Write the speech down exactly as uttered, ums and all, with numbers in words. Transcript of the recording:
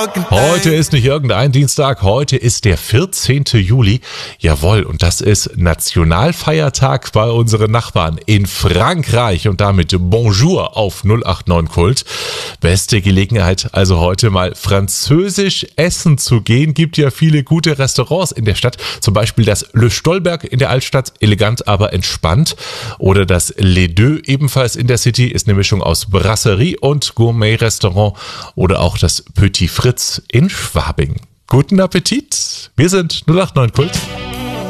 Heute ist nicht irgendein Dienstag, heute ist der vierzehnten Juli. Jawohl, und das ist Nationalfeiertag bei unseren Nachbarn in Frankreich und damit Bonjour auf null acht neun Kult. Beste Gelegenheit, also heute mal französisch essen zu gehen. Gibt ja viele gute Restaurants in der Stadt, zum Beispiel das Le Stolberg in der Altstadt, elegant, aber entspannt. Oder das Les Deux, ebenfalls in der City, ist eine Mischung aus Brasserie und Gourmet-Restaurant. Oder auch das Petit Fritz in Schwabing. Guten Appetit! Wir sind null acht neun Kult.